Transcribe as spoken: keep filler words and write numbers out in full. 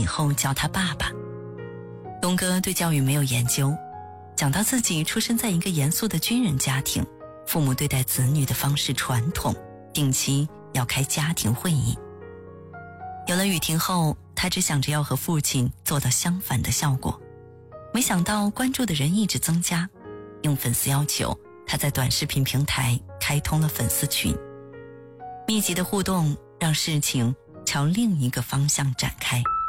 以后叫他爸爸。东哥对教育没有研究，讲到自己出生在一个严肃的军人家庭，父母对待子女的方式传统，定期要开家庭会议。有了雨婷后，他只想着要和父亲做到相反的效果，没想到关注的人一直增加，应粉丝要求，他在短视频平台开通了粉丝群，密集的互动让事情朝另一个方向展开。